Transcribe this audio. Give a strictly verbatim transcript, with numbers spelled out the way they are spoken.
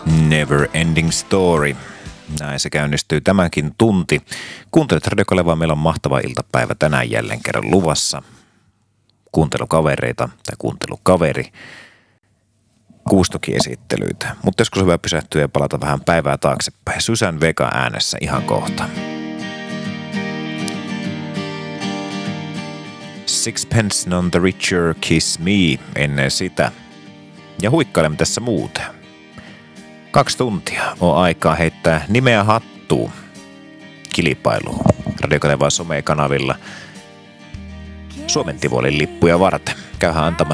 Never Ending Story. Näin se käynnistyy tämänkin tunti. Kuuntelet Radio Kalevaa, meillä on mahtava iltapäivä tänään jälleen kerran luvassa. Kuuntelukavereita tai kuuntelukaveri. Kuustokiesittelyitä. Mutta joskus on hyvä pysähtyä ja palata vähän päivää taaksepäin. Susan Vega äänessä ihan kohta. Sixpence None the Richer, Kiss Me ennen sitä. Ja huikkailemme tässä muuten. Kaksi tuntia on aikaa heittää nimeä hattuun kilpailuun Radio Kalevaa somekanavilla Suomen Tivolin lippuja varten. Käyhän antamassa